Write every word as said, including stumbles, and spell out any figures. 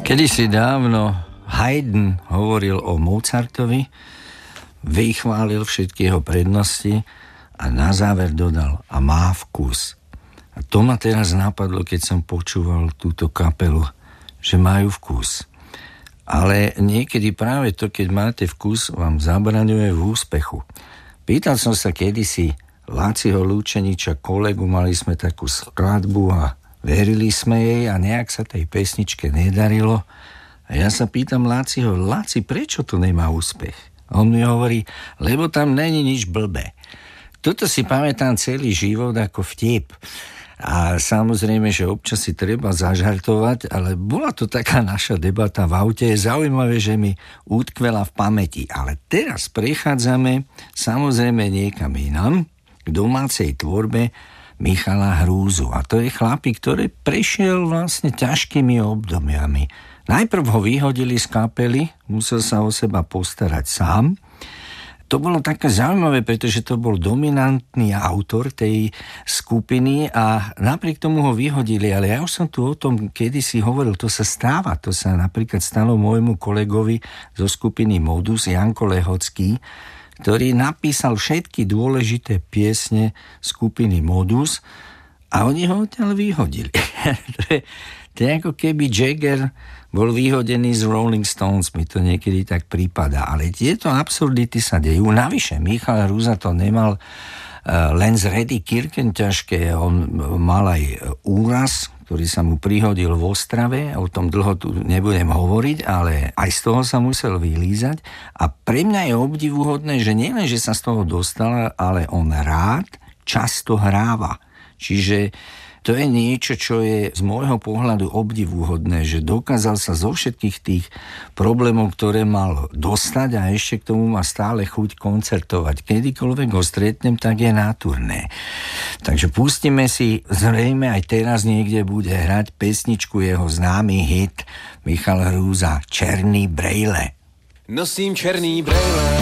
Kedysi dávno Haydn hovoril o Mozartovi, vychválil všetky jeho prednosti a na záver dodal: a má vkus. A to ma teraz napadlo, keď som počúval túto kapelu, že majú vkus. Ale niekedy práve to, keď máte vkus, vám zabraňuje v úspechu. Pýtal som sa kedysi Laciho Lúčeniča, kolegu, mali sme takú skladbu a verili sme jej a nejak sa tej pesničke nedarilo. A ja sa pýtam Laciho: Laci, prečo to nemá úspech? A on mi hovorí: lebo tam není nič blbé. Toto si pamätám celý život ako vtip. A samozrejme, že občas si treba zažartovať, ale bola to taká naša debata v aute. Je zaujímavé, že mi utkvela v pamäti. Ale teraz prechádzame samozrejme niekam inam, k domácej tvorbe Michala Hrúzu. A to je chlapík, ktorý prešiel vlastne ťažkými obdobiami. Najprv ho vyhodili z kapely, musel sa o seba postarať sám. To bolo také zaujímavé, pretože to bol dominantný autor tej skupiny a napriek tomu ho vyhodili. Ale ja už som tu o tom kedysi hovoril, to sa stáva. To sa napríklad stalo môjmu kolegovi zo skupiny Modus, Janko Lehocký, ktorý napísal všetky dôležité piesne skupiny Modus a oni ho odtiaľ vyhodili. to, je, to je ako keby Jagger bol vyhodený z Rolling Stones, mi to niekedy tak prípada. Ale tieto absurdity sa dejú. Navyše, Michal Hrúza to nemal uh, len z Redy Kirken ťažké, on mal aj úraz, ktorý sa mu prihodil v Ostrave, o tom dlho tu nebudem hovoriť, ale aj z toho sa musel vylízať. A pre mňa je obdivuhodné, že nielen, že sa z toho dostal, ale on rád často hráva. Čiže to je niečo, čo je z môjho pohľadu obdivuhodné, že dokázal sa zo všetkých tých problémov, ktoré mal dostať a ešte k tomu má stále chuť koncertovať. Kedykoľvek ho stretnem, tak je na turné. Takže pustíme si, zrejme aj teraz niekde bude hrať pesničku, jeho známy hit Michal Hrúza, Černý brejle. Nosím černý brejle.